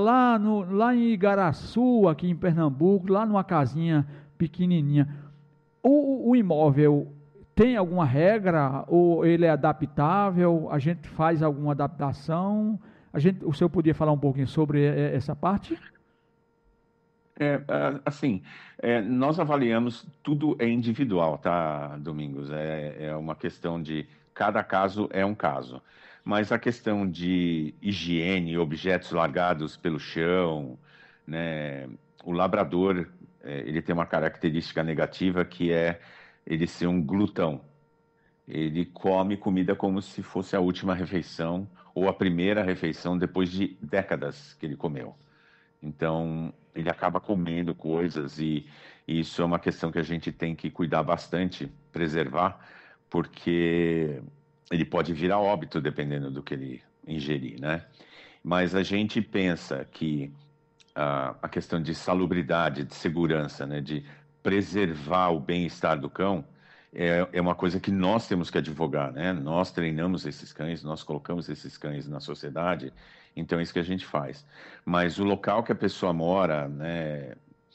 lá em Igaraçu, aqui em Pernambuco, lá numa casinha pequenininha. O imóvel tem alguma regra ou ele é adaptável? A gente faz alguma adaptação? O senhor podia falar um pouquinho sobre essa parte? Nós avaliamos, tudo é individual, tá, Domingos? É uma questão de cada caso é um caso. Mas a questão de higiene, objetos largados pelo chão, né? O labrador, ele tem uma característica negativa que é ele ser um glutão. Ele come comida como se fosse a última refeição ou a primeira refeição depois de décadas que ele comeu. Então, ele acaba comendo coisas e isso é uma questão que a gente tem que cuidar bastante, preservar, porque ele pode vir a óbito dependendo do que ele ingerir, né? Mas a gente pensa que a questão de salubridade, de segurança, né, de preservar o bem-estar do cão, é uma coisa que nós temos que advogar, né? Nós treinamos esses cães, nós colocamos esses cães na sociedade, então é isso que a gente faz. Mas o local que a pessoa mora, né,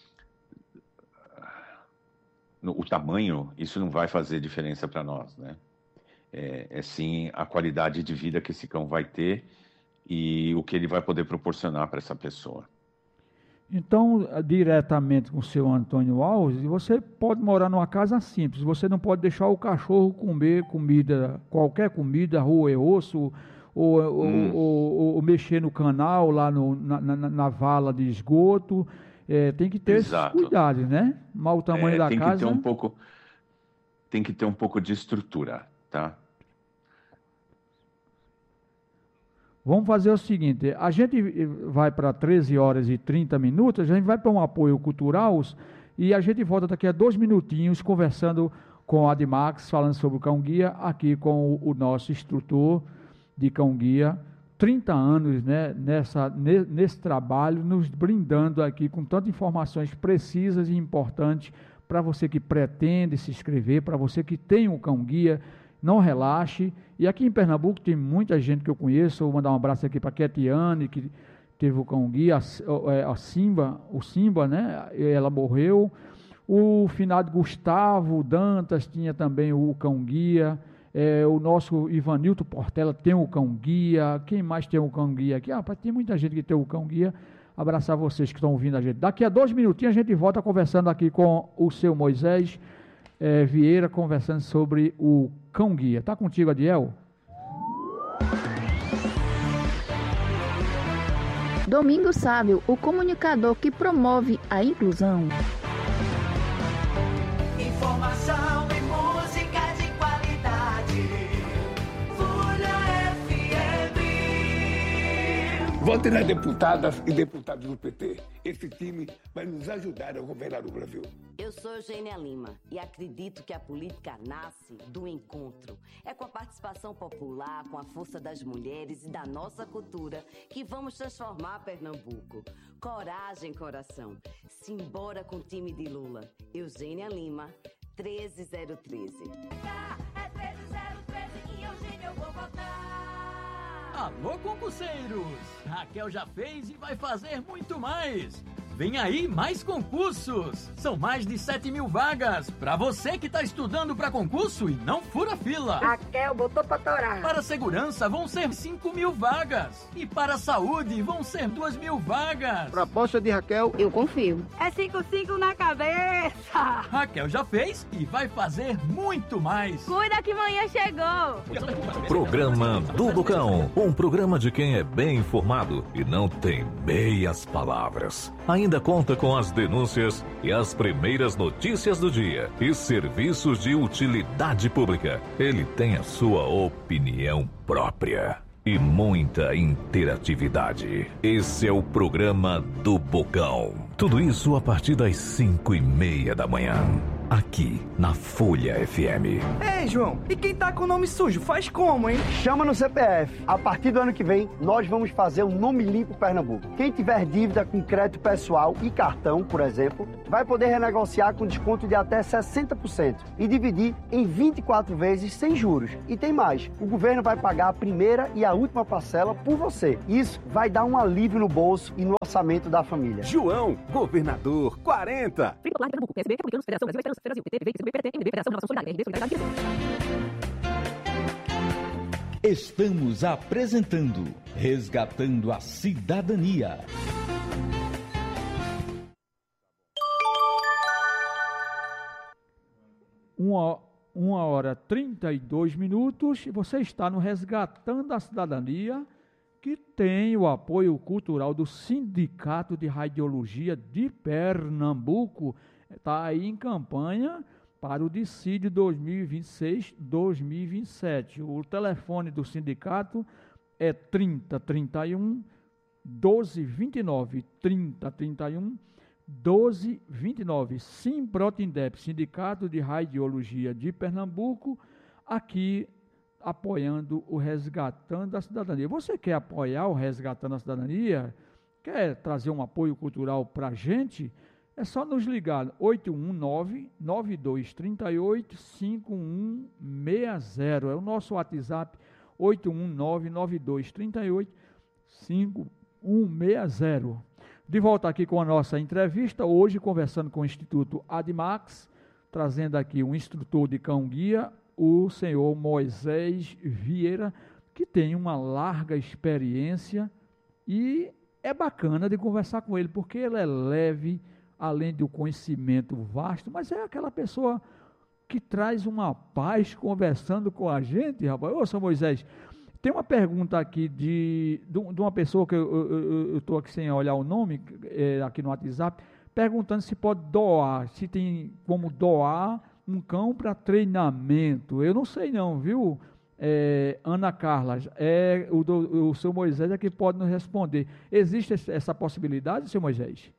o tamanho, isso não vai fazer diferença para nós, né? É sim a qualidade de vida que esse cão vai ter e o que ele vai poder proporcionar para essa pessoa. Então, diretamente com o seu Antônio Alves, você pode morar numa casa simples, você não pode deixar o cachorro comer comida, qualquer comida, roer osso, ou mexer no canal, lá na vala de esgoto. Tem que ter esses cuidados, né? Mas o tamanho da casa... Tem que ter um pouco de estrutura, tá? Vamos fazer o seguinte, a gente vai para 13 horas e 30 minutos, a gente vai para um apoio cultural e a gente volta daqui a 2 minutinhos conversando com a Admax, falando sobre o cão-guia, aqui com o nosso instrutor de cão-guia, 30 anos, né, nesse trabalho, nos brindando aqui com tantas informações precisas e importantes para você que pretende se inscrever, para você que tem um cão-guia. Não relaxe. E aqui em Pernambuco tem muita gente que eu conheço. Vou mandar um abraço aqui para a Ketiane, que teve o cão-guia, o Simba, né? Ela morreu. O finado Gustavo Dantas tinha também o cão-guia. O nosso Ivanilton Portela tem o cão-guia. Quem mais tem o cão-guia aqui? Tem muita gente que tem o cão-guia. Abraçar vocês que estão ouvindo a gente. Daqui a 2 minutinhos a gente volta conversando aqui com o seu Moisés Vieira, conversando sobre o cão-guia. Tá contigo, Adiel? Domingos Sábio, o comunicador que promove a inclusão. Informação e música de qualidade. Folha FM. Vote nas deputadas e deputados do PT. Esse time vai nos ajudar a governar o Brasil. Eu sou Eugênia Lima e acredito que a política nasce do encontro. É com a participação popular, com a força das mulheres e da nossa cultura que vamos transformar Pernambuco. Coragem, coração. Simbora com o time de Lula. Eugênia Lima, 13013. É 13013 e Eugênia eu vou votar. Alô, concurseiros! Raquel já fez e vai fazer muito mais. Vem aí mais concursos! São mais de 7.000 vagas para você que está estudando para concurso e não fura fila. Raquel botou pra torar. Para segurança vão ser 5.000 vagas e para saúde vão ser 2.000 vagas. Proposta de Raquel, eu confio. É 5 na cabeça. Raquel já fez e vai fazer muito mais. Cuida que manhã chegou. Programa do Bocão, um programa de quem é bem informado e não tem meias palavras. Ainda conta com as denúncias e as primeiras notícias do dia e serviços de utilidade pública. Ele tem a sua opinião própria e muita interatividade. Esse é o programa do Bocão. Tudo isso a partir das 5:30 da manhã, aqui na Folha FM. Ei, João, e quem tá com o nome sujo faz como, hein? Chama no CPF. A partir do ano que vem, nós vamos fazer um Nome Limpo Pernambuco. Quem tiver dívida com crédito pessoal e cartão, por exemplo, vai poder renegociar com desconto de até 60% e dividir em 24 vezes sem juros. E tem mais, o governo vai pagar a primeira e a última parcela por você. Isso vai dar um alívio no bolso e no orçamento da família. João, governador 40. Estamos apresentando Resgatando a Cidadania. Uma hora 32 minutos. Você está no Resgatando a Cidadania, que tem o apoio cultural do Sindicato de Radiologia de Pernambuco. Está aí em campanha para o dissídio 2026-2027. O telefone do sindicato é 3031 1229, 3031 1229. Simprotindep, Sindicato de Radiologia de Pernambuco, aqui apoiando o Resgatando a Cidadania. Você quer apoiar o Resgatando a Cidadania? Quer trazer um apoio cultural para a gente? É só nos ligar 819-9238-5160. É o nosso WhatsApp, 819-9238-5160. De volta aqui com a nossa entrevista, hoje conversando com o Instituto Admax, trazendo aqui um instrutor de cão-guia, o senhor Moisés Vieira, que tem uma larga experiência e é bacana de conversar com ele, porque ele é leve, além do conhecimento vasto, mas é aquela pessoa que traz uma paz conversando com a gente, rapaz. Ô, São Moisés, tem uma pergunta aqui de uma pessoa que eu estou aqui sem olhar o nome, aqui no WhatsApp, perguntando se pode doar, se tem como doar um cão para treinamento. Eu não sei não, viu, Ana Carla? O seu Moisés é que pode nos responder. Existe essa possibilidade, seu Moisés?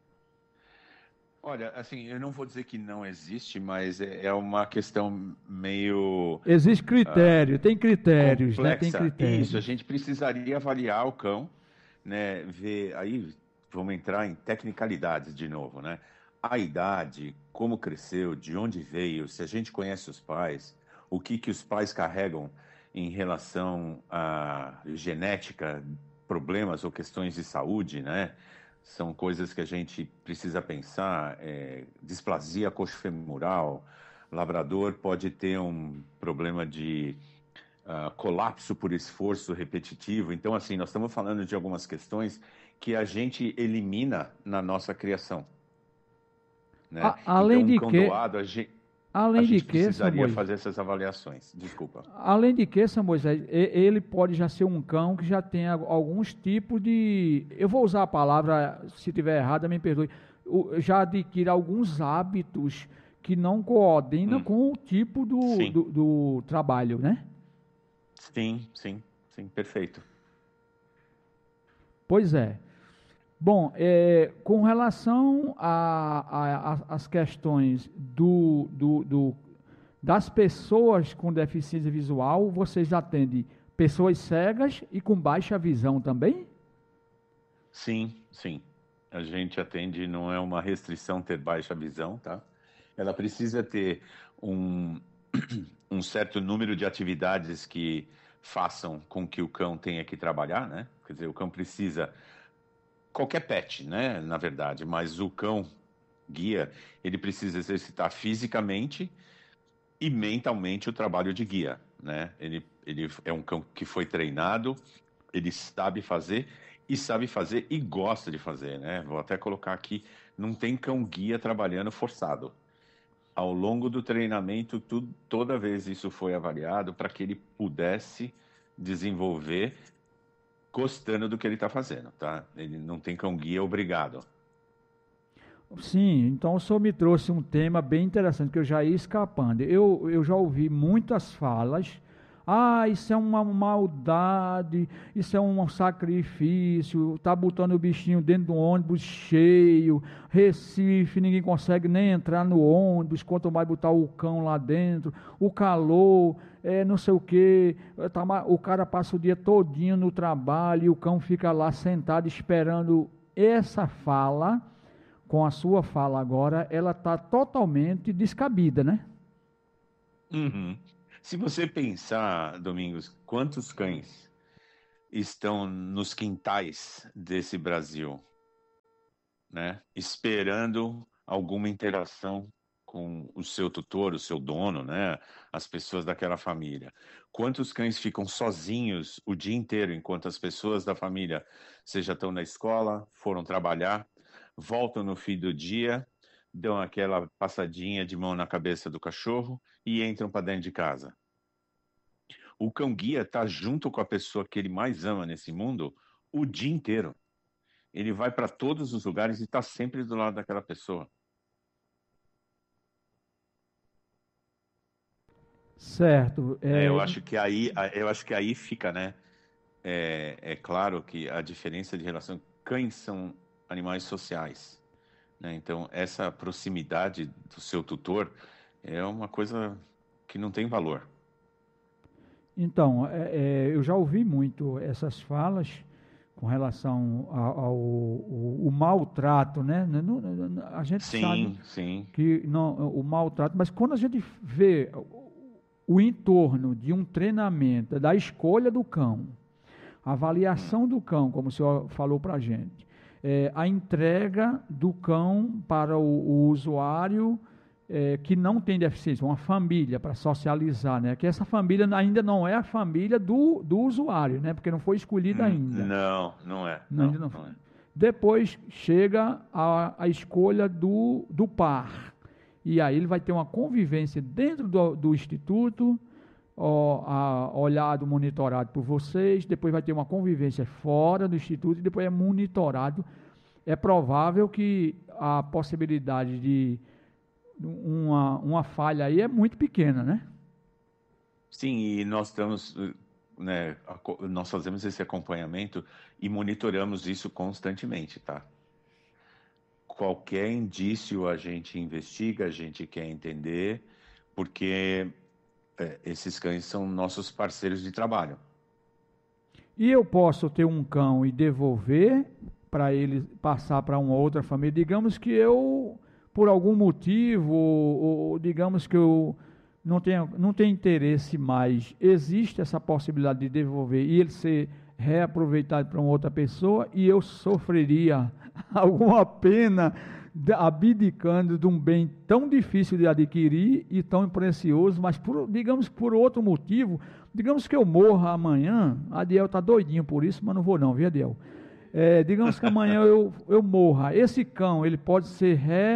Olha, assim, eu não vou dizer que não existe, mas é uma questão meio... Existe critério, tem critérios, né? Tem critérios. Isso, a gente precisaria avaliar o cão, né? Ver, aí vamos entrar em tecnicalidades de novo, né? A idade, como cresceu, de onde veio, se a gente conhece os pais, o que os pais carregam em relação à genética, problemas ou questões de saúde, né? São coisas que a gente precisa pensar. Displasia coxofemoral, labrador pode ter um problema de colapso por esforço repetitivo. Então, assim, nós estamos falando de algumas questões que a gente elimina na nossa criação, né? Além então, de que... doado, a gente precisaria fazer essas avaliações. Desculpa. Além de que, São Moisés, ele pode já ser um cão que já tem alguns tipos de... Eu vou usar a palavra, se estiver errada, me perdoe. Já adquire alguns hábitos que não coordinam com o tipo do trabalho, né? Sim, perfeito. Pois é. Bom, com relação às questões das pessoas com deficiência visual, vocês atendem pessoas cegas e com baixa visão também? Sim. A gente atende, não é uma restrição ter baixa visão, tá? Ela precisa ter um certo número de atividades que façam com que o cão tenha que trabalhar, né? Quer dizer, o cão precisa... Qualquer pet, né, na verdade, mas o cão guia, ele precisa exercitar fisicamente e mentalmente o trabalho de guia, né? Ele é um cão que foi treinado, ele sabe fazer e gosta de fazer, né? Vou até colocar aqui, não tem cão guia trabalhando forçado. Ao longo do treinamento, toda vez isso foi avaliado para que ele pudesse desenvolver gostando do que ele está fazendo, tá? Ele não tem cão guia obrigado. Sim, então o senhor me trouxe um tema bem interessante que eu já ia escapando. Eu já ouvi muitas falas Ah, isso é uma maldade, isso é um sacrifício, tá botando o bichinho dentro do ônibus cheio, Recife, ninguém consegue nem entrar no ônibus, quanto mais botar o cão lá dentro, o calor, não sei o quê, o cara passa o dia todinho no trabalho e o cão fica lá sentado esperando. Essa fala, com a sua fala agora, ela está totalmente descabida, né? Uhum. Se você pensar, Domingos, quantos cães estão nos quintais desse Brasil, né? Esperando alguma interação com o seu tutor, o seu dono, né? As pessoas daquela família. Quantos cães ficam sozinhos o dia inteiro, enquanto as pessoas da família, seja estão na escola, foram trabalhar, voltam no fim do dia, dão aquela passadinha de mão na cabeça do cachorro e entram para dentro de casa. O cão-guia está junto com a pessoa que ele mais ama nesse mundo o dia inteiro. Ele vai para todos os lugares e está sempre do lado daquela pessoa. Certo. Eu acho que aí fica, né? É claro que a diferença de relação. Cães são animais sociais, né? Então, essa proximidade do seu tutor é uma coisa que não tem valor. Então, eu já ouvi muito essas falas com relação ao maltrato, né? A gente sabe que o maltrato, mas quando a gente vê o entorno de um treinamento, da escolha do cão, a avaliação do cão, como o senhor falou para a gente, a entrega do cão para o usuário que não tem deficiência, uma família para socializar, né? Que essa família ainda não é a família do usuário, né? Porque não foi escolhida ainda. Não é. Ainda não é. Depois chega a escolha do par. E aí ele vai ter uma convivência dentro do instituto, olhado, monitorado por vocês, depois vai ter uma convivência fora do instituto e depois é monitorado. É provável que a possibilidade de uma falha aí é muito pequena, né? Sim, e nós estamos, né, nós fazemos esse acompanhamento e monitoramos isso constantemente, tá? Qualquer indício a gente investiga, a gente quer entender, porque esses cães são nossos parceiros de trabalho. E eu posso ter um cão e devolver para ele passar para uma outra família? Digamos que eu, por algum motivo, ou digamos que eu não tenho interesse mais, existe essa possibilidade de devolver e ele ser reaproveitado para uma outra pessoa e eu sofreria alguma pena abdicando de um bem tão difícil de adquirir e tão precioso, mas digamos por outro motivo, digamos que eu morra amanhã, Adiel está doidinho por isso, mas não vou não, viu, Adiel? Digamos que amanhã eu morra, esse cão ele pode ser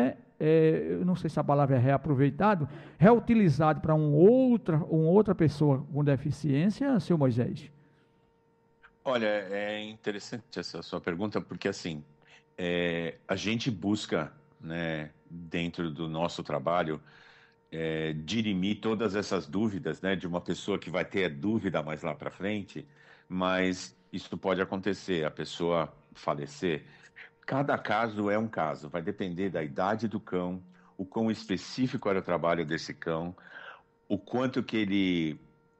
eu não sei se a palavra é reaproveitado, reutilizado para uma outra pessoa com deficiência, seu Moisés? Olha, é interessante essa sua pergunta, porque assim, a gente busca, né, dentro do nosso trabalho, dirimir todas essas dúvidas, né, de uma pessoa que vai ter dúvida mais lá para frente, mas isso pode acontecer, a pessoa falecer. Cada caso é um caso, vai depender da idade do cão, o quão específico era o trabalho desse cão, o quanto que ele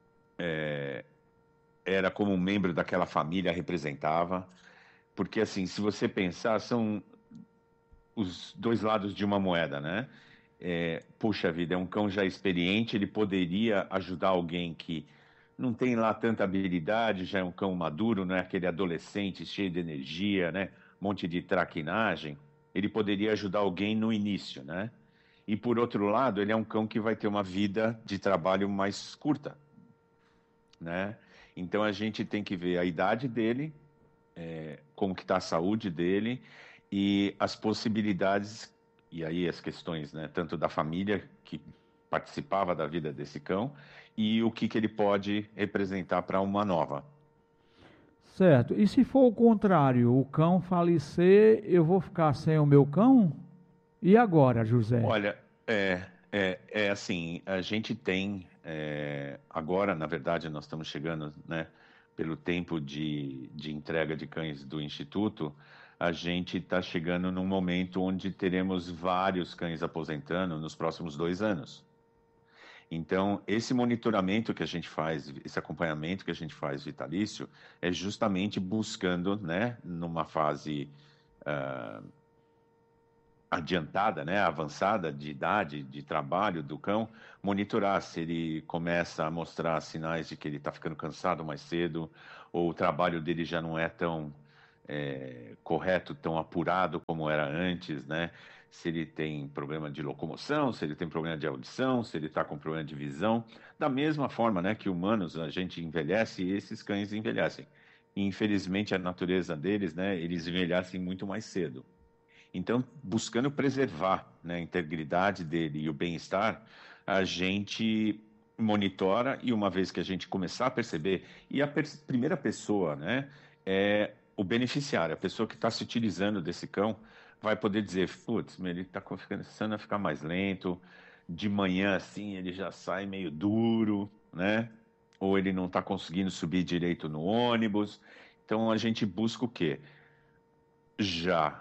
era como um membro daquela família, representava. Porque, assim, se você pensar, são os dois lados de uma moeda, né? Puxa vida, é um cão já experiente, ele poderia ajudar alguém que não tem lá tanta habilidade, já é um cão maduro, não é aquele adolescente cheio de energia, né? Um monte de traquinagem. Ele poderia ajudar alguém no início, né? E, por outro lado, ele é um cão que vai ter uma vida de trabalho mais curta, né? Então, a gente tem que ver a idade dele, como que está a saúde dele e as possibilidades, e aí as questões, né, tanto da família que participava da vida desse cão e o que ele pode representar para uma nova. Certo. E se for o contrário, o cão falecer, eu vou ficar sem o meu cão? E agora, José? Olha, assim, a gente tem Agora, na verdade, nós estamos chegando, né, pelo tempo de entrega de cães do Instituto, a gente está chegando num momento onde teremos vários cães aposentando nos próximos 2 anos. Então, esse monitoramento que a gente faz, esse acompanhamento que a gente faz vitalício, é justamente buscando, né, numa fase adiantada, né, avançada de idade, de trabalho do cão, monitorar se ele começa a mostrar sinais de que ele está ficando cansado mais cedo, ou o trabalho dele já não é tão correto, tão apurado como era antes, né? Se ele tem problema de locomoção, se ele tem problema de audição, se ele está com problema de visão. Da mesma forma, né, que humanos, a gente envelhece e esses cães envelhecem. E, infelizmente, a natureza deles, né, eles envelhecem muito mais cedo. Então, buscando preservar, né, a integridade dele e o bem-estar, a gente monitora e uma vez que a gente começar a perceber, e a primeira pessoa, né, é o beneficiário, a pessoa que está se utilizando desse cão, vai poder dizer, putz, ele está começando a ficar mais lento, de manhã assim ele já sai meio duro, né? Ou ele não está conseguindo subir direito no ônibus. Então a gente busca o quê? Já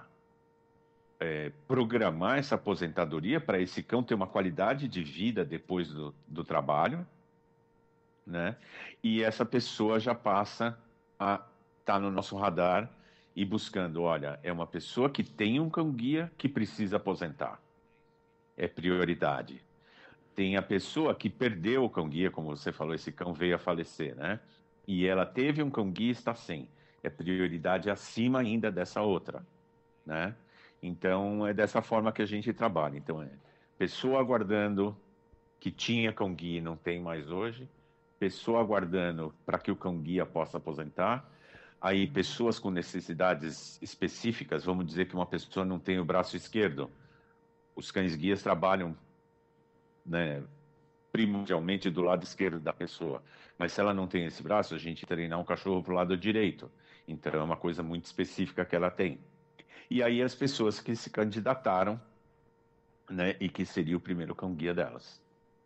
programar essa aposentadoria para esse cão ter uma qualidade de vida depois do trabalho, né? E essa pessoa já passa a estar no nosso radar e buscando, olha, é uma pessoa que tem um cão-guia que precisa aposentar. É prioridade. Tem a pessoa que perdeu o cão-guia, como você falou, esse cão veio a falecer, né? E ela teve um cão-guia e está sem. É prioridade acima ainda dessa outra, né? Então, é dessa forma que a gente trabalha. Então, pessoa aguardando que tinha cão-guia e não tem mais hoje, pessoa aguardando para que o cão-guia possa aposentar. Aí, pessoas com necessidades específicas, vamos dizer que uma pessoa não tem o braço esquerdo. Os cães-guias trabalham, né, primordialmente do lado esquerdo da pessoa. Mas se ela não tem esse braço, a gente treinar um cachorro para o lado direito. Então, é uma coisa muito específica que ela tem. E aí, as pessoas que se candidataram, né, e que seria o primeiro cão-guia delas.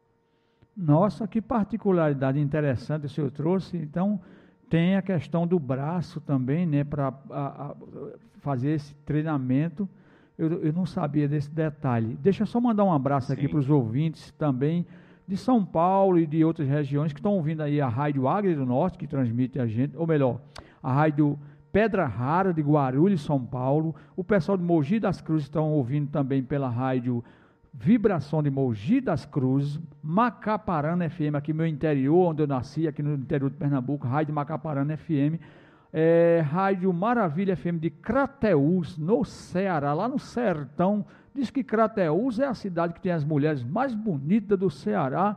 Nossa, que particularidade interessante o senhor trouxe. Então, tem a questão do braço também, né, para fazer esse treinamento. Eu não sabia desse detalhe. Deixa eu só mandar um abraço aqui para os ouvintes também de São Paulo e de outras regiões que estão ouvindo aí a Rádio Agri do Norte, que transmite a gente, ou melhor, a Rádio Pedra Rara de Guarulhos, São Paulo. O pessoal de Mogi das Cruzes estão ouvindo também pela Rádio Vibração de Mogi das Cruzes, Macaparana FM, aqui no meu interior, onde eu nasci, aqui no interior de Pernambuco, Rádio Macaparana FM, Rádio Maravilha FM de Crateús, no Ceará, lá no sertão. Diz que Crateús é a cidade que tem as mulheres mais bonitas do Ceará.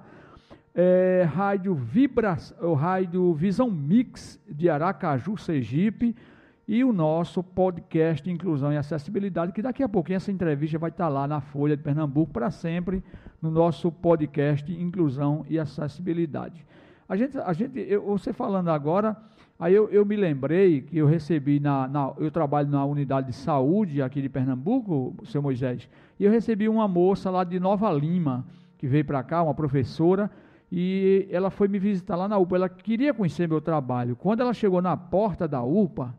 Rádio Visão Mix de Aracaju, Sergipe, e o nosso podcast Inclusão e Acessibilidade, que daqui a pouquinho essa entrevista vai estar lá na Folha de Pernambuco para sempre, no nosso podcast Inclusão e Acessibilidade. Você falando agora, aí eu me lembrei que eu recebi, eu trabalho na unidade de saúde aqui de Pernambuco, seu Moisés, e eu recebi uma moça lá de Nova Lima, que veio para cá, uma professora, e ela foi me visitar lá na UPA, ela queria conhecer meu trabalho. Quando ela chegou na porta da UPA,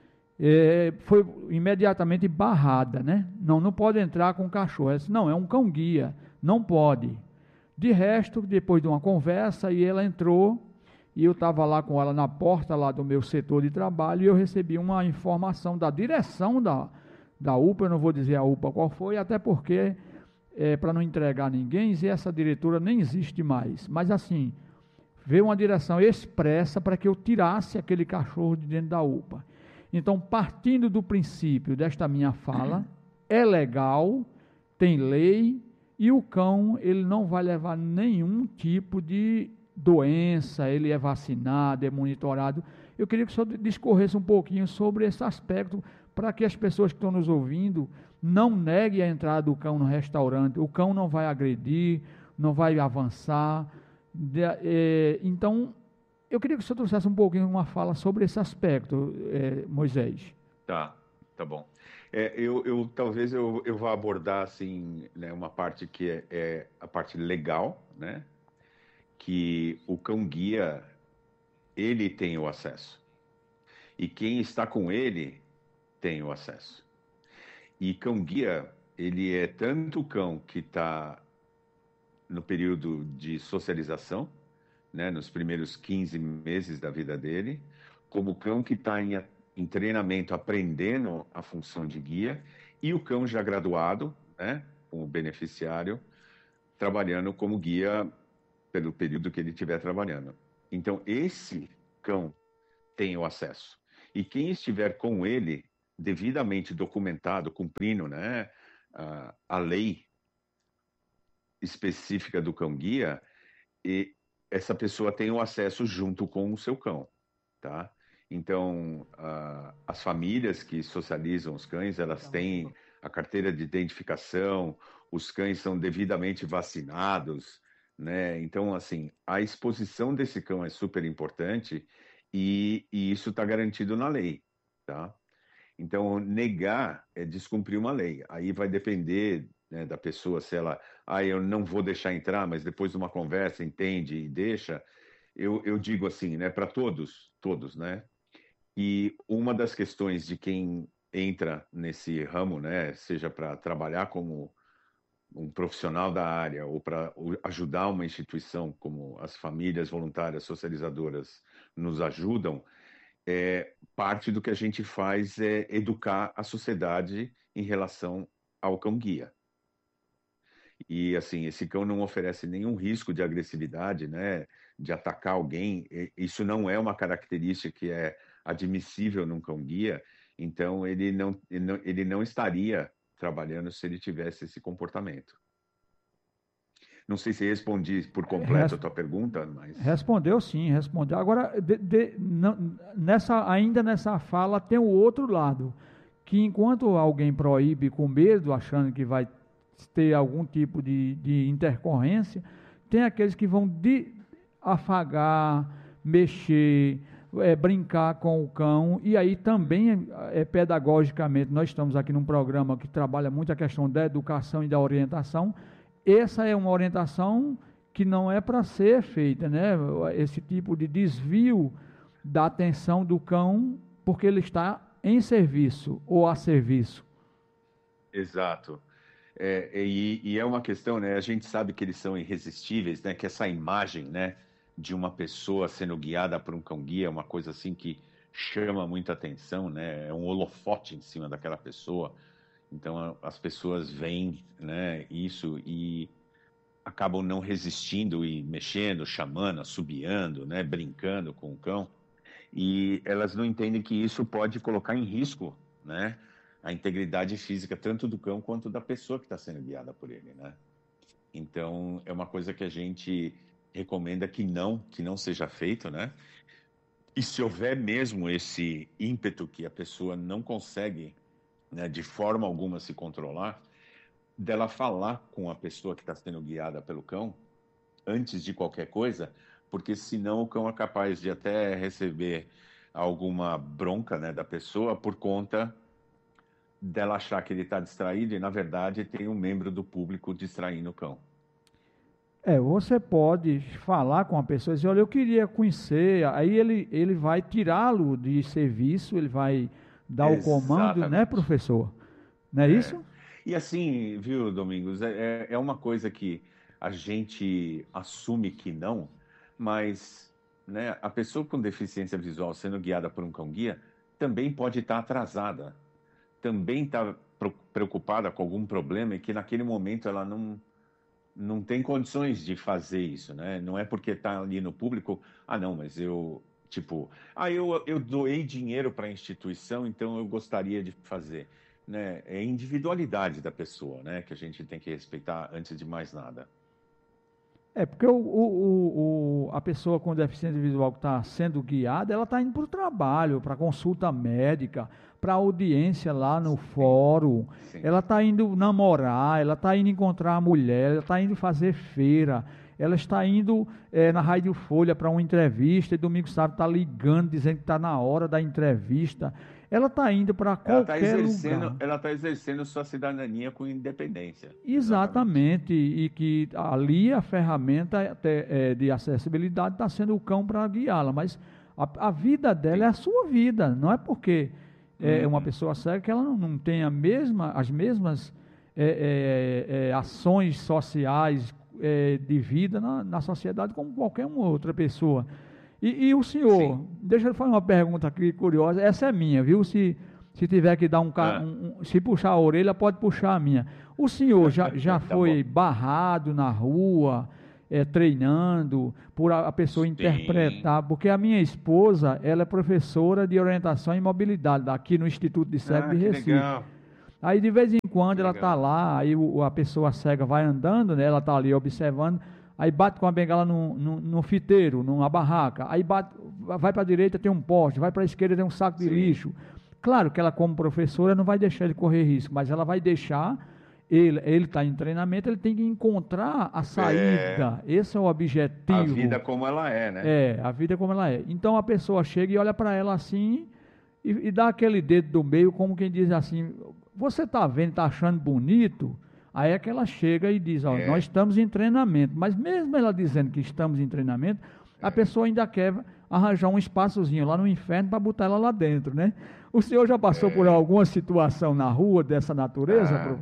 foi imediatamente barrada, né? Não pode entrar com cachorro. Ela disse, não, é um cão-guia, não pode. De resto, depois de uma conversa, e ela entrou, e eu estava lá com ela na porta lá do meu setor de trabalho, e eu recebi uma informação da direção da UPA, eu não vou dizer a UPA qual foi, até porque, para não entregar ninguém, e essa diretora nem existe mais. Mas assim, veio uma direção expressa para que eu tirasse aquele cachorro de dentro da UPA. Então, partindo do princípio desta minha fala, é legal, tem lei, e o cão, ele não vai levar nenhum tipo de doença, ele é vacinado, é monitorado. Eu queria que o senhor discorresse um pouquinho sobre esse aspecto, para que as pessoas que estão nos ouvindo não neguem a entrada do cão no restaurante. O cão não vai agredir, não vai avançar. Então, eu queria que o senhor trouxesse um pouquinho uma fala sobre esse aspecto, Moisés. Tá bom. Talvez eu vá abordar assim, né, uma parte que é a parte legal, né, que o cão-guia, ele tem o acesso. E quem está com ele tem o acesso. E cão-guia, ele é tanto o cão que está no período de socialização, né, nos primeiros 15 meses da vida dele, como o cão que está em treinamento, aprendendo a função de guia, e o cão já graduado, né, como beneficiário, trabalhando como guia pelo período que ele estiver trabalhando. Então, esse cão tem o acesso. E quem estiver com ele, devidamente documentado, cumprindo, né, a lei específica do cão-guia, e essa pessoa tem o acesso junto com o seu cão, tá? Então, as famílias que socializam os cães, elas têm a carteira de identificação, os cães são devidamente vacinados, né? Então, assim, a exposição desse cão é super importante e isso está garantido na lei, tá? Então, negar é descumprir uma lei. Aí vai depender, né, da pessoa, se ela, eu não vou deixar entrar, mas depois de uma conversa entende e deixa. Eu digo assim, né, para todos, né? E uma das questões de quem entra nesse ramo, né, seja para trabalhar como um profissional da área ou para ajudar uma instituição como as famílias voluntárias socializadoras nos ajudam, parte do que a gente faz é educar a sociedade em relação ao cão-guia. E, assim, esse cão não oferece nenhum risco de agressividade, né, de atacar alguém. Isso não é uma característica que é admissível num cão-guia, então ele não estaria trabalhando se ele tivesse esse comportamento. Não sei se respondi por completo a tua pergunta, mas... Respondeu sim, respondeu. Agora, ainda nessa fala tem o outro lado, que enquanto alguém proíbe com medo, achando que vai ter algum tipo de intercorrência, tem aqueles que vão afagar, mexer, brincar com o cão, e aí também, pedagogicamente, nós estamos aqui num programa que trabalha muito a questão da educação e da orientação. Essa é uma orientação que não é para ser feita, né? Esse tipo de desvio da atenção do cão, porque ele está em serviço ou a serviço. Exato. E é uma questão, né? A gente sabe que eles são irresistíveis, né? Que essa imagem, né, de uma pessoa sendo guiada por um cão-guia é uma coisa assim que chama muita atenção, né? É um holofote em cima daquela pessoa. Então as pessoas veem, né, isso e acabam não resistindo e mexendo, chamando, assobiando, né, brincando com o cão. E elas não entendem que isso pode colocar em risco, né, a integridade física tanto do cão quanto da pessoa que está sendo guiada por ele, né? Então é uma coisa que a gente recomenda que não seja feito, né? E se houver mesmo esse ímpeto que a pessoa não consegue, né, de forma alguma se controlar, dela falar com a pessoa que está sendo guiada pelo cão antes de qualquer coisa, porque senão o cão é capaz de até receber alguma bronca, né, da pessoa por conta dela achar que ele está distraído e, na verdade, tem um membro do público distraindo o cão. Você pode falar com a pessoa e dizer, olha, eu queria conhecer, aí ele vai tirá-lo de serviço, ele vai dar o comando, né, professor? Não é isso? E assim, viu, Domingos, é uma coisa que a gente assume que não, mas, né, a pessoa com deficiência visual sendo guiada por um cão-guia também pode estar atrasada, também está preocupada com algum problema e que naquele momento ela não tem condições de fazer isso, né? Não é porque está ali no público, não, mas eu doei dinheiro para a instituição, então eu gostaria de fazer, né? É a individualidade da pessoa, né, que a gente tem que respeitar antes de mais nada. Porque a pessoa com deficiência visual que está sendo guiada, ela está indo para o trabalho, para consulta médica, para audiência lá no fórum, ela está indo namorar, ela está indo encontrar a mulher, ela está indo fazer feira, ela está indo na Rádio Folha para uma entrevista, e domingo sábado está ligando, dizendo que está na hora da entrevista. ela está indo para qualquer lugar. Ela está exercendo sua cidadania com independência. Exatamente, e que ali a ferramenta de acessibilidade está sendo o cão para guiá-la, mas a vida dela é a sua vida, não é porque é uma pessoa cega que ela não tem as mesmas ações sociais de vida na sociedade como qualquer uma outra pessoa. E o senhor, deixa eu fazer uma pergunta aqui curiosa, essa é minha, viu? Se tiver que dar se puxar a orelha, pode puxar a minha. O senhor já Tá foi barrado na rua, treinando, por a pessoa interpretar, porque a minha esposa, ela é professora de orientação e mobilidade aqui no Instituto de Cego de Recife. Legal. Aí de vez em quando ela está lá, aí a pessoa cega vai andando, né? Ela está ali observando, aí bate com a bengala no fiteiro, numa barraca, aí vai para a direita, tem um poste, vai para a esquerda, tem um saco de lixo. Claro que ela, como professora, não vai deixar ele correr risco, mas ela vai deixar, ele está em treinamento, ele tem que encontrar a saída. Esse é o objetivo. A vida como ela é, né? A vida como ela é. Então a pessoa chega e olha para ela assim, e dá aquele dedo do meio, como quem diz assim, você está vendo, está achando bonito? Aí é que ela chega e diz, nós estamos em treinamento. Mas mesmo ela dizendo que estamos em treinamento, a pessoa ainda quer arranjar um espaçozinho lá no inferno para botar ela lá dentro, né? O senhor já passou por alguma situação na rua dessa natureza?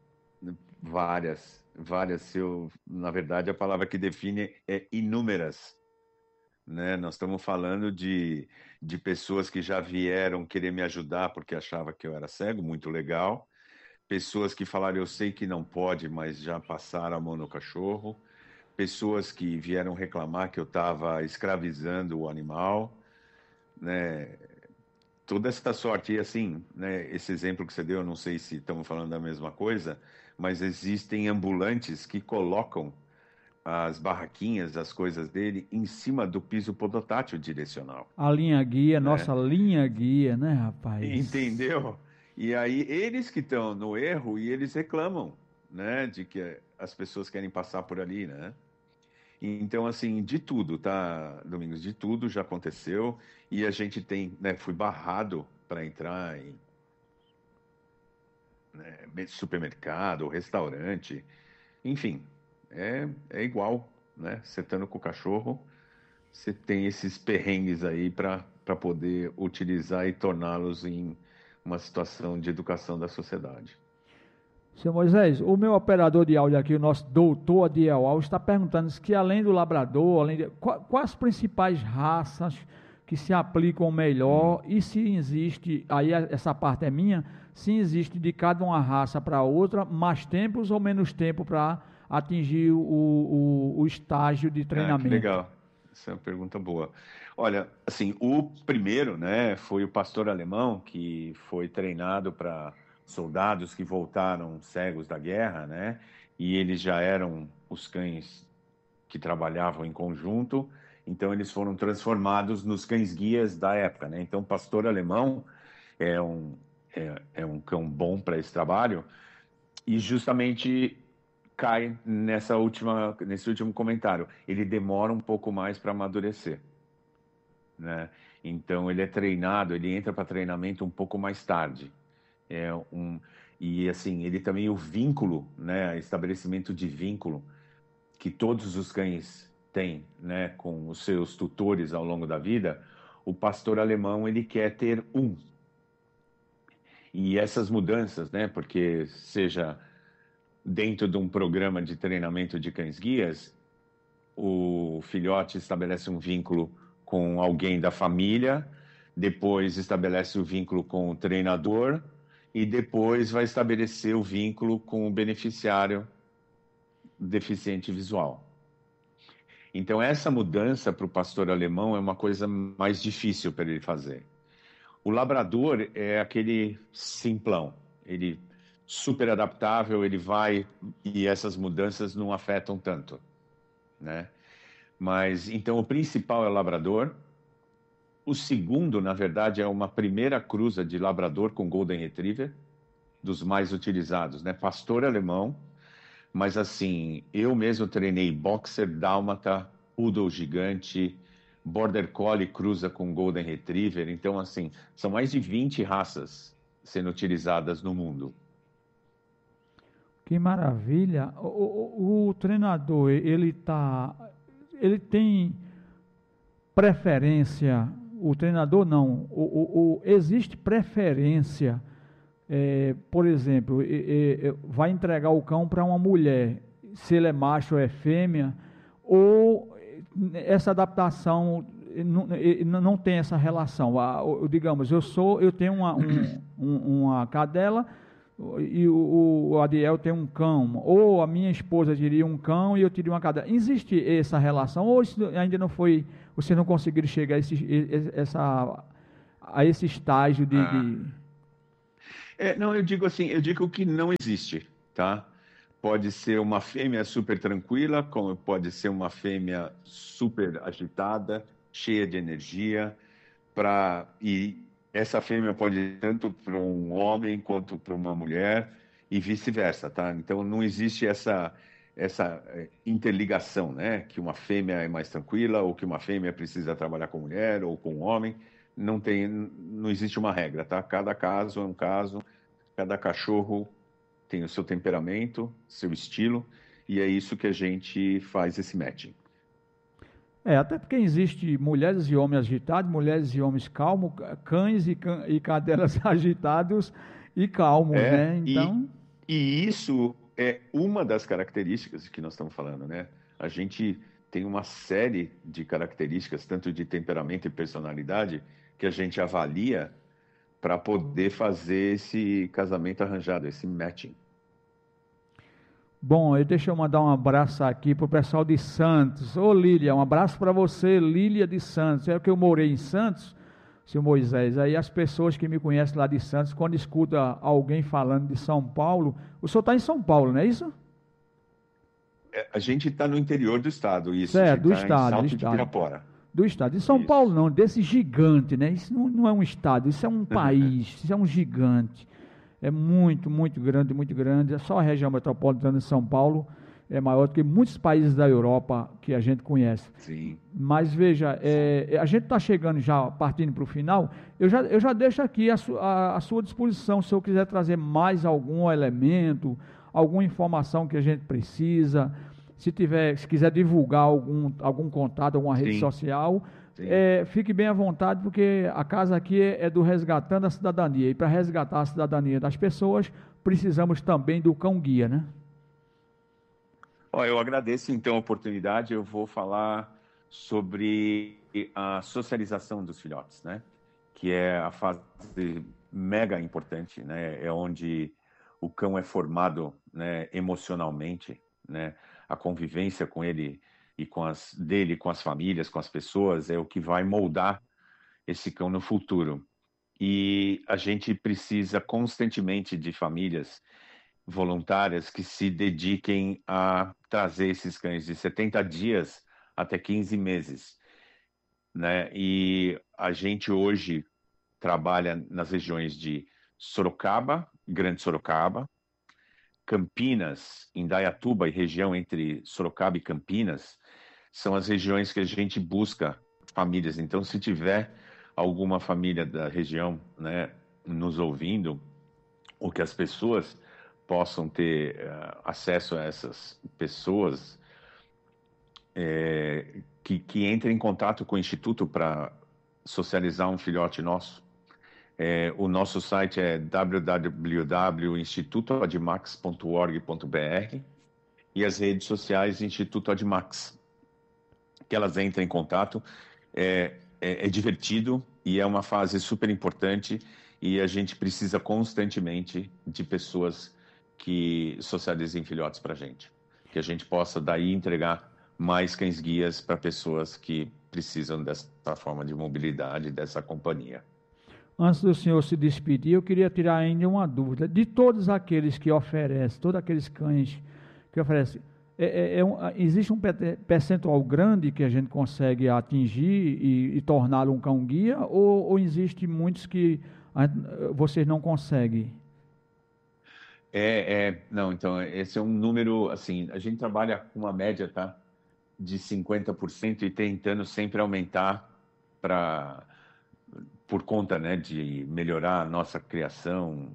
Várias. Na verdade, a palavra que define é inúmeras. Né? Nós estamos falando de pessoas que já vieram querer me ajudar porque achava que eu era cego, muito legal. Pessoas que falaram, eu sei que não pode, mas já passaram a mão no cachorro. Pessoas que vieram reclamar que eu estava escravizando o animal. Né? Toda essa sorte. E assim, né, esse exemplo que você deu, eu não sei se estamos falando da mesma coisa, mas existem ambulantes que colocam as barraquinhas, as coisas dele, em cima do piso podotátil direcional. A linha guia, nossa linha guia, né, rapaz? Entendeu? E aí, eles que estão no erro e eles reclamam, né, de que as pessoas querem passar por ali, né? Então, assim, de tudo, tá, Domingos? De tudo já aconteceu e a gente tem, né, fui barrado para entrar em supermercado, restaurante, enfim, é igual, né? Você estando com o cachorro, você tem esses perrengues aí para poder utilizar e torná-los em uma situação de educação da sociedade. Senhor Moisés, o meu operador de áudio aqui, o nosso doutor Adiel Alves, está perguntando se que além do labrador, quais as principais raças que se aplicam melhor e se existe, aí essa parte é minha, se existe de cada uma raça para outra, mais tempos ou menos tempo para atingir o estágio de treinamento. Que legal, essa é uma pergunta boa. Olha, assim, o primeiro, né, foi o pastor alemão, que foi treinado para soldados que voltaram cegos da guerra, né, e eles já eram os cães que trabalhavam em conjunto, então eles foram transformados nos cães-guias da época, né, então o pastor alemão é um cão bom para esse trabalho, e justamente cai nesse último comentário, ele demora um pouco mais para amadurecer. Né? Então ele é treinado, ele entra para treinamento um pouco mais tarde. E assim, ele também, o vínculo, né, estabelecimento de vínculo que todos os cães têm, né, com os seus tutores ao longo da vida, o pastor alemão, ele quer ter um. E essas mudanças, né, porque seja dentro de um programa de treinamento de cães-guias, o filhote estabelece um vínculo com alguém da família, depois estabelece o vínculo com o treinador e depois vai estabelecer o vínculo com o beneficiário deficiente visual. Então, essa mudança para o pastor alemão é uma coisa mais difícil para ele fazer. O labrador é aquele simplão, ele super adaptável, ele vai e essas mudanças não afetam tanto, né? Mas, então, o principal é o labrador. O segundo, na verdade, é uma primeira cruza de labrador com golden retriever, dos mais utilizados, né? Pastor alemão, mas assim, eu mesmo treinei boxer, dálmata, poodle gigante, Border Collie cruza com Golden Retriever. Então, assim, são mais de 20 raças sendo utilizadas no mundo. Que maravilha. O treinador, ele tem preferência, o treinador não, existe preferência, por exemplo, vai entregar o cão para uma mulher, se ele é macho ou é fêmea, ou essa adaptação não tem essa relação. Digamos, eu tenho uma cadela e o Adiel tem um cão, ou a minha esposa teria um cão e eu teria uma cadela. Existe essa relação, ou isso ainda não foi, vocês não conseguiram chegar a esse estágio de... Não, eu digo que não existe, tá? Pode ser uma fêmea super tranquila, como pode ser uma fêmea super agitada, cheia de energia, e essa fêmea pode ir tanto para um homem quanto para uma mulher e vice-versa, tá? Então não existe essa interligação, né? Que uma fêmea é mais tranquila ou que uma fêmea precisa trabalhar com mulher ou com homem. Não existe uma regra, tá? Cada caso é um caso, cada cachorro tem o seu temperamento, seu estilo, e é isso que a gente faz esse matching. Até porque existe mulheres e homens agitados, mulheres e homens calmos, cães e cadelas agitados e calmos, né? Então... E isso é uma das características que nós estamos falando, né? A gente tem uma série de características, tanto de temperamento e personalidade, que a gente avalia para poder fazer esse casamento arranjado, esse matching. Bom, deixa eu mandar um abraço aqui para o pessoal de Santos. Ô Lília, um abraço para você, Lília de Santos. É que eu morei em Santos, seu Moisés. Aí as pessoas que me conhecem lá de Santos, quando escutam alguém falando de São Paulo, o senhor está em São Paulo, não é isso? A gente está no interior do estado, isso. Certo, do tá estado. Em Salto do de estado. Pirapora. Do estado. De São Paulo não, desse gigante, né? Isso não é um estado, isso é um país, isso é um gigante. É muito, muito grande, muito grande. Só a região metropolitana de São Paulo é maior do que muitos países da Europa que a gente conhece. Sim. Mas veja, a gente está chegando já, partindo para o final, eu já deixo aqui à sua disposição, se eu quiser trazer mais algum elemento, alguma informação que a gente precisa, se quiser divulgar algum contato, alguma rede social... fique bem à vontade, porque a casa aqui é do Resgatando a Cidadania, e para resgatar a cidadania das pessoas, precisamos também do cão-guia, né? Eu agradeço, então, a oportunidade. Eu vou falar sobre a socialização dos filhotes, né? Que é a fase mega importante, né? É onde o cão é formado, né, emocionalmente, né? A convivência com ele e com as famílias, com as pessoas, é o que vai moldar esse cão no futuro. E a gente precisa constantemente de famílias voluntárias que se dediquem a trazer esses cães de 70 dias até 15 meses, né? E a gente hoje trabalha nas regiões de Sorocaba, Grande Sorocaba, Campinas, Indaiatuba e região entre Sorocaba e Campinas, são as regiões que a gente busca famílias. Então, se tiver alguma família da região, né, nos ouvindo, ou que as pessoas possam ter acesso a essas pessoas, que entrem em contato com o Instituto para socializar um filhote nosso. O nosso site é www.institutoadmax.org.br e as redes sociais Instituto Admax. Que elas entrem em contato. É divertido e é uma fase super importante e a gente precisa constantemente de pessoas que socializem filhotes para a gente. Que a gente possa daí entregar mais cães-guias para pessoas que precisam dessa forma de mobilidade, dessa companhia. Antes do senhor se despedir, eu queria tirar ainda uma dúvida. De todos aqueles que oferecem, todos aqueles cães que oferecem, existe um percentual grande que a gente consegue atingir e torná-lo um cão-guia, ou existe muitos que vocês não conseguem? Não, então, esse é um número, assim, a gente trabalha com uma média, tá? de 50% e tentando sempre aumentar por conta, né, de melhorar a nossa criação,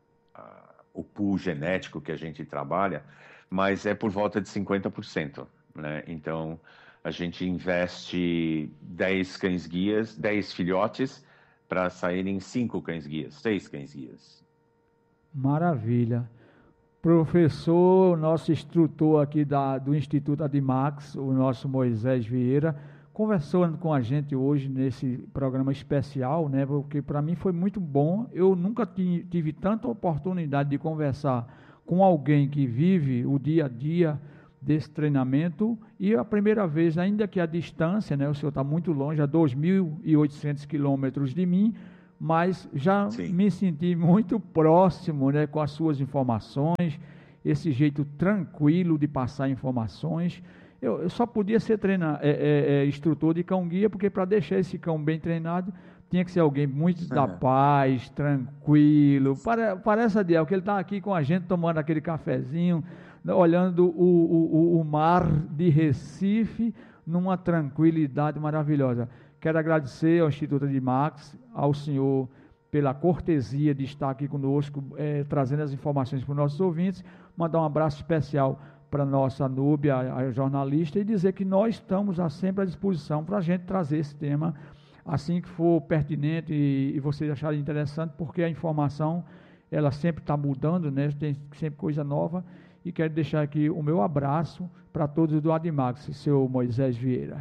o pool genético que a gente trabalha, mas é por volta de 50%, né? Então, a gente investe 10 cães-guias, 10 filhotes, para saírem 5 cães-guias, 6 cães-guias. Maravilha. Professor, nosso instrutor aqui do Instituto Adimax, o nosso Moisés Vieira, conversando com a gente hoje nesse programa especial, né? Porque para mim foi muito bom. Eu nunca tive tanta oportunidade de conversar com alguém que vive o dia a dia desse treinamento, e a primeira vez, ainda que a distância, né? O senhor está muito longe, a 2.800 quilômetros de mim, mas já me senti muito próximo, né, com as suas informações, esse jeito tranquilo de passar informações. Eu só podia ser instrutor de cão-guia, porque para deixar esse cão bem treinado, tinha que ser alguém muito da paz, tranquilo. Parece, Adiel, que ele está aqui com a gente, tomando aquele cafezinho, olhando o mar de Recife, numa tranquilidade maravilhosa. Quero agradecer ao Instituto Adimax, ao senhor, pela cortesia de estar aqui conosco, trazendo as informações para os nossos ouvintes. Mandar um abraço especial para a nossa Núbia, a jornalista, e dizer que nós estamos sempre à disposição para a gente trazer esse tema assim que for pertinente e vocês acharem interessante, porque a informação, ela sempre está mudando, né? Tem sempre coisa nova, e quero deixar aqui o meu abraço para todos do Adimax, seu Moisés Vieira.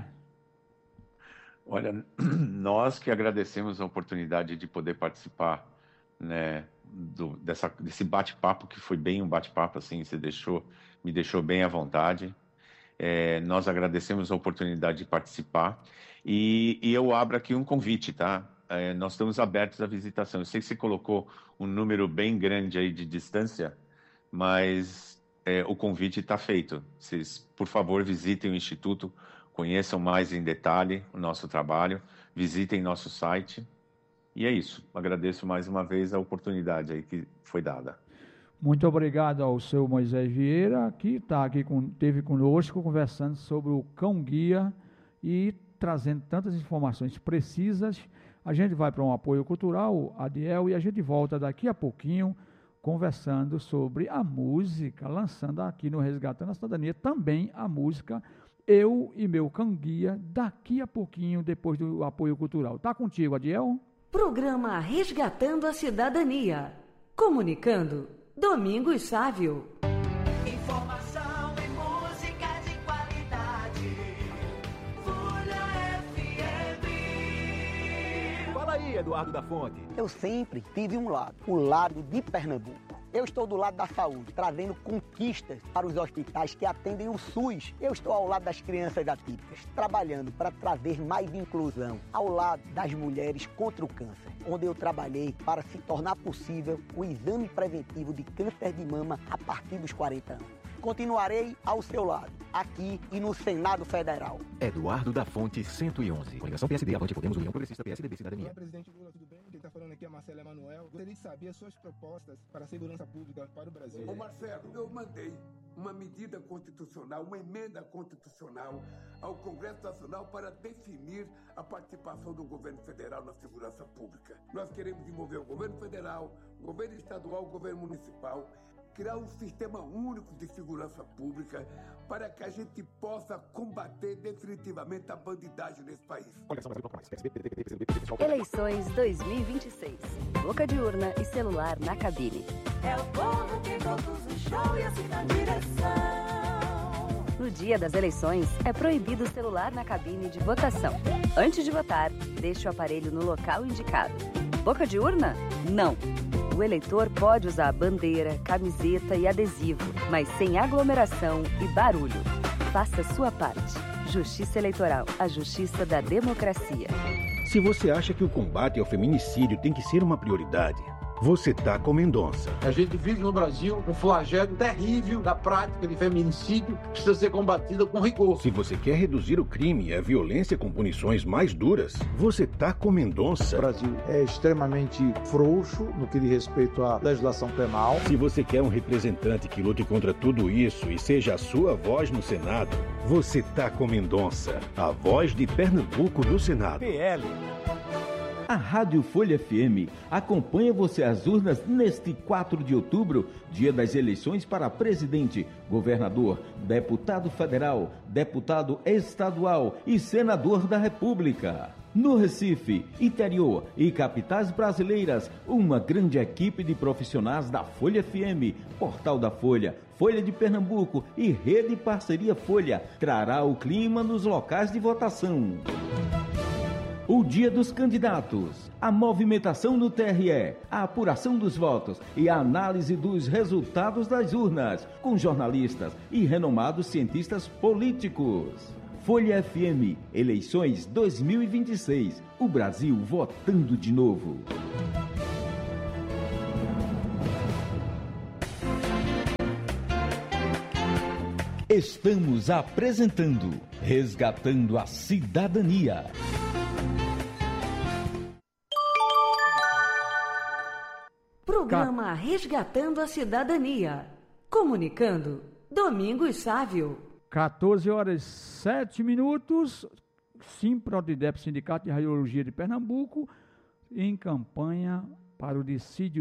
Olha, nós que agradecemos a oportunidade de poder participar, né, desse bate-papo, que foi bem um bate-papo, assim, me deixou bem à vontade. Nós agradecemos a oportunidade de participar, e eu abro aqui um convite, tá? Nós estamos abertos à visitação. Eu sei que você colocou um número bem grande aí de distância, mas o convite está feito. Vocês, por favor, visitem o Instituto, conheçam mais em detalhe o nosso trabalho, visitem nosso site. E é isso. Agradeço mais uma vez a oportunidade aí que foi dada. Muito obrigado ao seu Moisés Vieira, que esteve conosco conversando sobre o cão-guia e trazendo tantas informações precisas. A gente vai para um apoio cultural, Adiel, e a gente volta daqui a pouquinho conversando sobre a música, lançando aqui no Resgatando a Cidadania também a música Eu e Meu Cão-Guia, daqui a pouquinho, depois do apoio cultural. Tá contigo, Adiel? Programa Resgatando a Cidadania. Comunicando, Domingos Sávio. Informação e música de qualidade. Folha FM. Fala aí, Eduardo da Fonte. Eu sempre tive um lado, o lado de Pernambuco. Eu estou do lado da saúde, trazendo conquistas para os hospitais que atendem o SUS. Eu estou ao lado das crianças atípicas, trabalhando para trazer mais inclusão, ao lado das mulheres contra o câncer, onde eu trabalhei para se tornar possível o exame preventivo de câncer de mama a partir dos 40 anos. Continuarei ao seu lado, aqui e no Senado Federal. Eduardo da Fonte, 111. Coligação PSD, Avante Podemos, União Progressista, PSDB, Cidadania. Olá, presidente Lula, tudo bem? Quem está falando aqui é Marcelo Emanuel. Gostaria de saber as suas propostas para a segurança pública para o Brasil. Ô Marcelo, eu mandei uma medida constitucional, uma emenda constitucional ao Congresso Nacional para definir a participação do governo federal na segurança pública. Nós queremos envolver o governo federal, o governo estadual, o governo municipal, criar um sistema único de segurança pública para que a gente possa combater definitivamente a bandidagem nesse país. Eleições 2026. Boca de urna e celular na cabine. É o povo que produz o show e assim na direção. No dia das eleições, é proibido o celular na cabine de votação. Antes de votar, deixe o aparelho no local indicado. Boca de urna? Não. O eleitor pode usar bandeira, camiseta e adesivo, mas sem aglomeração e barulho. Faça sua parte. Justiça Eleitoral, a justiça da democracia. Se você acha que o combate ao feminicídio tem que ser uma prioridade, você tá com Mendonça. A gente vive no Brasil um flagelo terrível da prática de feminicídio que precisa ser combatida com rigor. Se você quer reduzir o crime e a violência com punições mais duras, você tá com Mendonça. O Brasil é extremamente frouxo no que diz respeito à legislação penal. Se você quer um representante que lute contra tudo isso e seja a sua voz no Senado, você tá com Mendonça, a voz de Pernambuco no Senado. PL. A Rádio Folha FM acompanha você às urnas neste 4 de outubro, dia das eleições para presidente, governador, deputado federal, deputado estadual e senador da República. No Recife, interior e capitais brasileiras, uma grande equipe de profissionais da Folha FM, Portal da Folha, Folha de Pernambuco e Rede Parceria Folha trará o clima nos locais de votação. O dia dos candidatos, a movimentação no TRE, a apuração dos votos e a análise dos resultados das urnas, com jornalistas e renomados cientistas políticos. Folha FM, eleições 2026, o Brasil votando de novo. Estamos apresentando Resgatando a Cidadania. Programa Resgatando a Cidadania. Comunicando, Domingos Sávio. 14h07. Simprotidep, Sindicato de Radiologia de Pernambuco, em campanha para o dissídio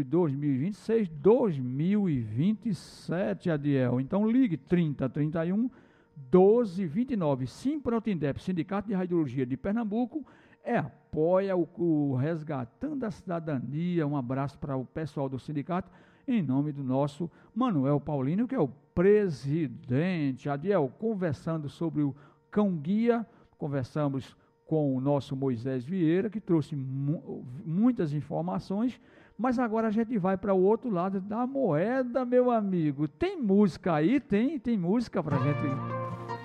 2026-2027, Adiel. Então ligue 3031 1229. Simprotidep, Sindicato de Radiologia de Pernambuco, apoia o Resgatando a Cidadania. Um abraço para o pessoal do sindicato, em nome do nosso Manuel Paulino, que é o presidente. Adiel, conversando sobre o cão-guia, conversamos com o nosso Moisés Vieira, que trouxe muitas informações, mas agora a gente vai para o outro lado da moeda, meu amigo. Tem música aí? Tem música para a gente